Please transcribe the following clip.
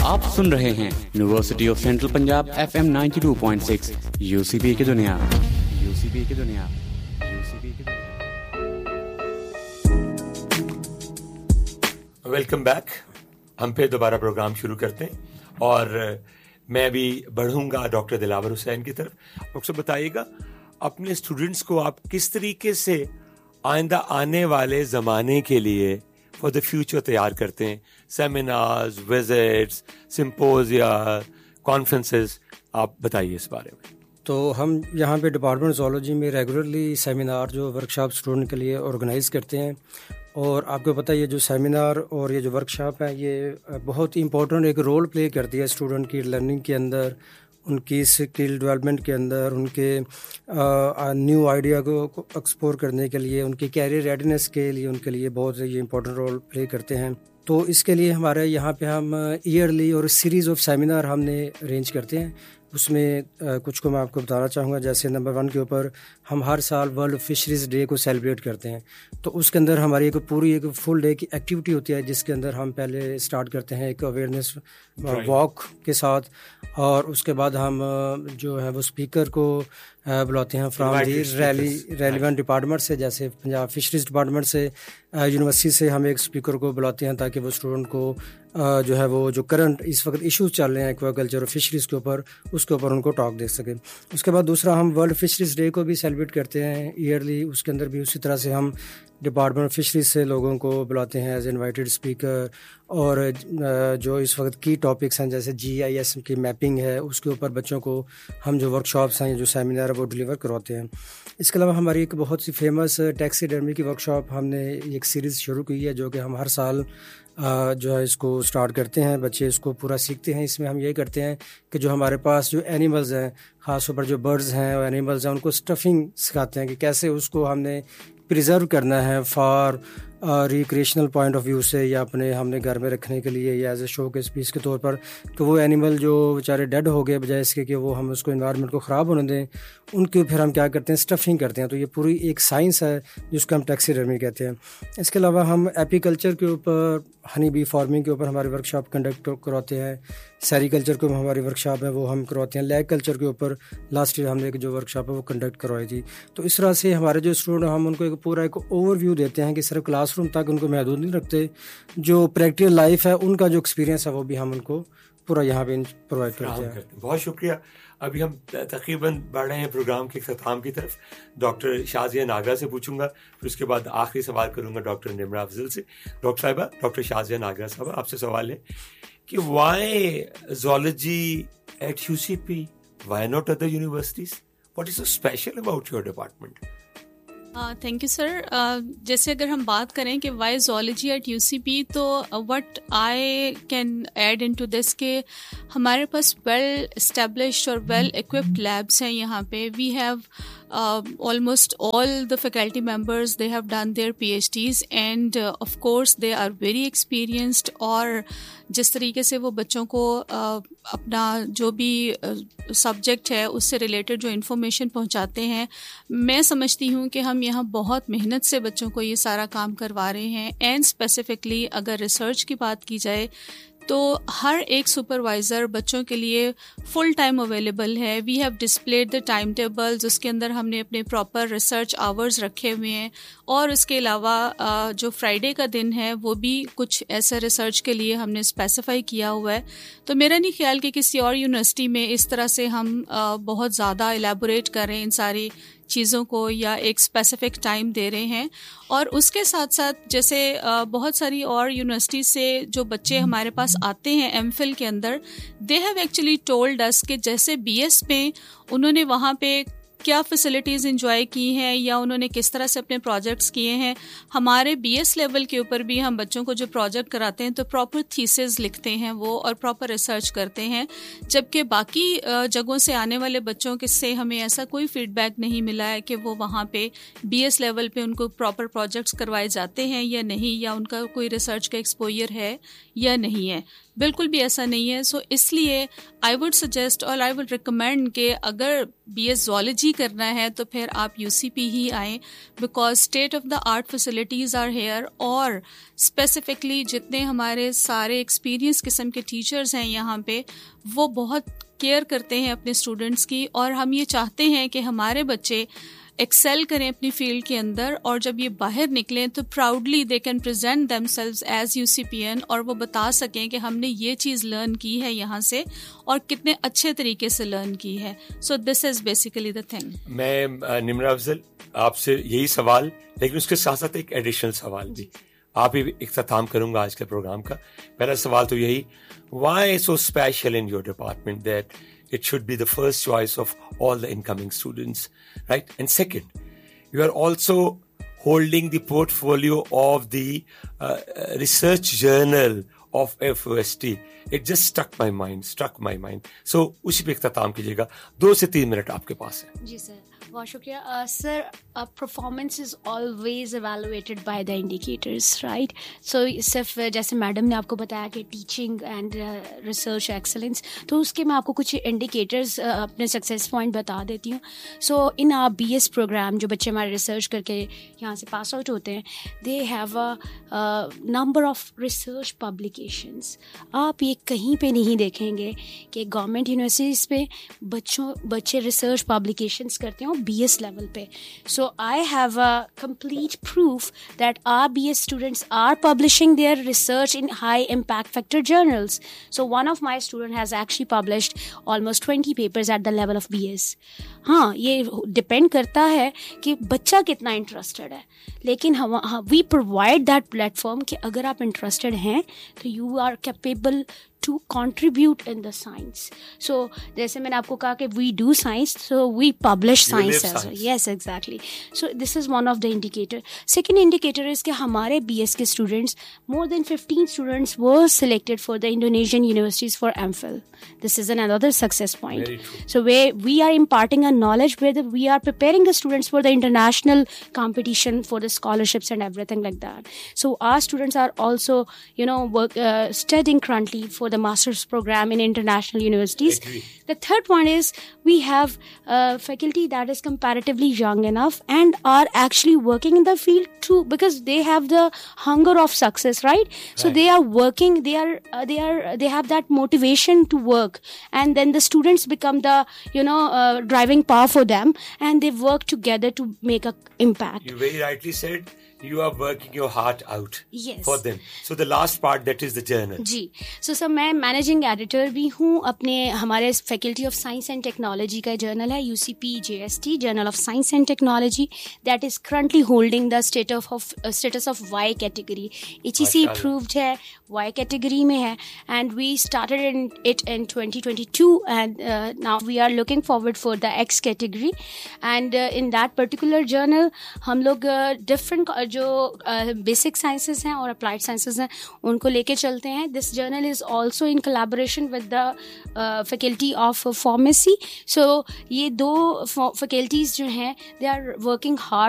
آپ سن رہے ہیں university of central Punjab FM 92.6 UCP کی دنیا. Welcome back. ہم پھر دوبارہ پروگرام شروع کرتے ہیں اور میں بھی بڑھوں گا ڈاکٹر دلاور حسین کی طرف. ڈاکٹر بتائیے گا اپنے اسٹوڈنٹس کو آپ کس طریقے سے آئندہ آنے والے زمانے کے لیے فار دا فیوچر تیار کرتے ہیں؟ سیمینارز، وزٹس، سمپوزیا، کانفرنسز، آپ بتائیے اس بارے میں. تو ہم یہاں پہ ڈپارٹمنٹ زولوجی میں ریگولرلی سیمینار جو ورک شاپ اسٹوڈنٹ کے لیے آرگنائز کرتے ہیں. اور آپ کو پتہ ہے یہ جو سیمینار اور یہ جو ورک شاپ ہے یہ بہت ہی امپورٹنٹ ایک رول پلے کرتی ہے اسٹوڈنٹ کی لرننگ کے اندر، ان کی اسکل ڈیولپمنٹ کے اندر، ان کے نیو آئیڈیا کو ایکسپلور کرنے کے لیے، ان کی کیریئر ریڈینس کے لیے ان کے لیے بہت یہ امپورٹنٹ رول پلے کرتے ہیں. تو اس کے لیے ہمارے یہاں پہ ہم ایئرلی اور سیریز آف سیمینار ہم نے ارینج کرتے ہیں. اس میں کچھ کو میں آپ کو بتانا چاہوں گا. جیسے نمبر 1 کے اوپر ہم ہر سال ورلڈ فشریز ڈے کو سیلیبریٹ کرتے ہیں. تو اس کے اندر ہماری ایک پوری ایک فل ڈے کی ایکٹیویٹی ہوتی ہے جس کے اندر ہم پہلے اسٹارٹ کرتے ہیں ایک اویئرنیس واک کے ساتھ، اور اس کے بعد ہم جو ہے وہ اسپیکر کو بلاتے ہیں فرام دی ریلیونٹ ڈپارٹمنٹ سے. جیسے پنجاب فشریز ڈپارٹمنٹ سے، یونیورسٹی سے ہم ایک اسپیکر کو بلاتے ہیں تاکہ وہ اسٹوڈنٹ کو جو ہے وہ جو کرنٹ اس وقت ایشوز چل رہے ہیں ایکوا کلچر اور فشریز کے اوپر، اس کے اوپر ان کو ٹاک دے سکیں. اس کے بعد دوسرا ہم ورلڈ فشریز ڈے کو بھی سیلیبریٹ کرتے ہیں ایئرلی. اس کے اندر بھی اسی طرح سے ہم ڈپارٹمنٹ فشریز سے لوگوں کو بلاتے ہیں ایز انوائٹیڈ اسپیکر. اور جو اس وقت کی ٹاپکس ہیں جیسے GIS کی میپنگ ہے، اس کے اوپر بچوں کو ہم جو ورک شاپس ہیں جو سیمینار ہے وہ ڈلیور کرواتے ہیں. اس کے علاوہ ہماری ایک بہت سی فیمس ٹیکسیڈرمی کی ورک شاپ ہم نے ایک سیریز شروع کی ہے جو کہ ہم ہر سال جو ہے اس کو سٹارٹ کرتے ہیں. بچے اس کو پورا سیکھتے ہیں. اس میں ہم یہ کرتے ہیں کہ جو ہمارے پاس جو اینیملز ہیں، خاص طور پر جو برڈز ہیں اور اینیملز ہیں، ان کو اسٹفنگ سکھاتے ہیں کہ کیسے اس کو ہم نے پریزرو کرنا ہے for recreational point of view سے، یا اپنے ہم نے گھر میں رکھنے کے لیے یا ایز اے شو کیس پیس کے طور پر. تو وہ اینیمل جو بیچارے ڈیڈ ہو گئے، بجائے اس کے کہ وہ ہم اس کو انوائرمنٹ کو خراب ہونے دیں، ان کے پھر ہم کیا کرتے ہیں اسٹفنگ کرتے ہیں. تو یہ پوری ایک سائنس ہے جس کو ہم ٹیکسیڈرمی کہتے ہیں. اس کے علاوہ ہم ایپی کلچر کے اوپر، ہنی بی فارمنگ کے اوپر ہماری ورک شاپ کنڈکٹ کرواتے ہیں. سیری کلچر کو ہماری ورک شاپ ہے وہ ہم کرواتے ہیں. لیگ کلچر کے اوپر لاسٹ ایئر ہم نے جو ورک شاپ ہے وہ کنڈکٹ کروائی تھی. تو اس طرح سے ہمارے جو اسٹوڈنٹ ہم ان کو ایک پورا ایک اوور ویو دیتے ہیں کہ صرف کلاس روم تک ان کو محدود نہیں رکھتے، جو پریکٹیکل لائف ہے ان کا جو ایکسپیرینس ہے وہ بھی ہم ان کو پورا یہاں پہ پرووائڈ کرتے ہیں. بہت شکریہ. ابھی ہم تقریباً بڑھ رہے ہیں پروگرام کے اختتام کی طرف. ڈاکٹر شازیہ ناگرا سے پوچھوں گا، پھر اس کے بعد آخری سوال کروں گا ڈاکٹر نمرہ افضل سے. ڈاکٹر صاحبہ، ڈاکٹر شازیہ ناگرا صاحبہ، آپ سے سوال ہے کہ Y zoology at UCP, why not other universities? What is so special about your department? Thank you sir. جیسے اگر ہم بات کریں کہ وائی زولوجی ایٹ UCP، تو what I can add in to this کہ ہمارے پاس ویل اسٹیبلشڈ اور ویل اکوپڈ لیبس ہیں یہاں پہ. We have almost all the faculty members, they have done their PhDs and of course they are very experienced. اور جس طریقے سے وہ بچوں کو اپنا جو بھی سبجیکٹ ہے اس سے ریلیٹڈ جو انفارمیشن پہنچاتے ہیں، میں سمجھتی ہوں کہ ہم یہاں بہت محنت سے بچوں کو یہ سارا کام کروا رہے ہیں. اینڈ اسپیسیفکلی اگر ریسرچ کی بات کی جائے تو ہر ایک سپروائزر بچوں کے لیے فل ٹائم اویلیبل ہے. We have displayed the time tables. اس کے اندر ہم نے اپنے پراپر ریسرچ آورز رکھے ہوئے ہیں. اور اس کے علاوہ جو فرائیڈے کا دن ہے وہ بھی کچھ ایسا ریسرچ کے لیے ہم نے اسپیسیفائی کیا ہوا ہے. تو میرا نہیں خیال کہ کسی اور یونیورسٹی میں اس طرح سے ہم بہت زیادہ الیبوریٹ کر رہے ہیں ان ساری چیزوں کو، یا ایک اسپیسیفک ٹائم دے رہے ہیں. اور اس کے ساتھ ساتھ جیسے بہت ساری اور یونیورسٹی سے جو بچے ہمارے پاس آتے ہیں MPhil کے اندر، they have actually told us کہ جیسے BS میں انہوں نے وہاں پہ کیا فیسلٹیز انجوائے کی ہیں یا انہوں نے کس طرح سے اپنے پروجیکٹس کیے ہیں. ہمارے BS لیول کے اوپر بھی ہم بچوں کو جو پروجیکٹ کراتے ہیں تو پراپر تھیسز لکھتے ہیں وہ، اور پراپر ریسرچ کرتے ہیں. جبکہ باقی جگہوں سے آنے والے بچوں کے سے ہمیں ایسا کوئی فیڈ بیک نہیں ملا ہے کہ وہ وہاں پہ BS لیول پہ ان کو پراپر پروجیکٹس کروائے جاتے ہیں یا نہیں، یا ان کا کوئی ریسرچ کا ایکسپوئر ہے یا نہیں ہے. بالکل بھی ایسا نہیں ہے. سو اس لیے آئی وڈ سجیسٹ اور آئی وڈ ریکمینڈ کہ اگر BS زولوجی کرنا ہے تو پھر آپ UCP ہی آئیں, because state of the art facilities are here, اور اسپیسیفکلی جتنے ہمارے سارے ایکسپیرئنس قسم کے ٹیچرز ہیں یہاں پہ, وہ بہت کیئر کرتے ہیں اپنے اسٹوڈنٹس کی, اور ہم یہ چاہتے ہیں کہ ہمارے بچے ایکسیل کریں اپنی فیلڈ کے اندر, اور جب یہ باہر نکلیں تو proudly they can present them selves as UCPN, اور وہ بتا سکیں کہ ہم نے یہ چیز لرن کی ہے یہاں سے اور کتنے اچھے طریقے سے لرن کی ہے. سو دس از بیسیکلی دا تھنگ. میں نمرا افضل آپ سے یہی سوال, لیکن اس کے ساتھ ساتھ ایک ایڈیشنل سوال بھی آپ ہی اختتام کروں گا آج کے پروگرام کا. پہلا سوال تو یہی, Y so special in your department that it should be the first choice of all the incoming students, right? And second, you are also holding the portfolio of the research journal of FOST. It just struck my mind. So اسی پہ اختتام کیجیے گا, 2 سے 3 minute آپ کے پاس ہے. جی سر, بہت شکریہ. سر, performance is always evaluated by the indicators, right? سو صرف جیسے میڈم نے آپ کو بتایا کہ ٹیچنگ اینڈ ریسرچ ایکسلنس, تو اس کے میں آپ کو کچھ انڈیکیٹرز اپنے سکسیس پوائنٹ بتا دیتی ہوں. سو ان BS پروگرام جو بچے ہمارے ریسرچ کر کے یہاں سے پاس آؤٹ ہوتے ہیں, they have a number of research publications. آپ یہ کہیں پہ نہیں دیکھیں گے کہ گورنمنٹ یونیورسٹیز پہ بچے ریسرچ پبلیکیشنس کرتے ہیں BS لیول پہ. سو I have a complete proof that our BS students are publishing their research in high impact factor journals. So one of my students has actually published almost 20 papers at the level of BS. ہاں, یہ depend کرتا ہے کہ بچہ کتنا interested ہے, لیکن we provide that platform کہ اگر آپ انٹرسٹڈ ہیں تو you are capable to contribute in the science. So جیسے میں نے آپ کو کہا کہ we do science, so we publish science as well. Yes, exactly. So this is one of the indicator. Second indicator is کہ ہمارے BS کے students, more than 15 students were selected for the Indonesian universities for MPhil. This is another success point. So where we are imparting a knowledge, where we are preparing the students for the international competition, for the scholarships and everything like that. So our students are also, studying currently for the master's program in international universities. The third point is we have faculty that is comparatively young enough and are actually working in the field too, because they have the hunger of success, right? So they are working, they have that motivation to work, and then the students become the driving power for them, and they work together to make an impact. You very rightly said, you are working your heart out. Yes. For them. So the last part, that is the journal. جی. سر میں managing editor بھی ہوں اپنے ہمارے faculty of science and technology کا general ہے UCP JST, general of science and technology, that is currently holding the status of Y category. HEC approved ہے, Y category میں ہے, and we started it in 2022, and now we are looking forward for the X category. And in that particular general ہم لوگ different جو basic sciences ہیں اور applied sciences ہیں ان کو لے کے چلتے ہیں. دس journal is also in collaboration with the faculty of pharmacy. سو یہ 2 فیکلٹیز جو ہیں, دے آر ورکنگ ہارڈ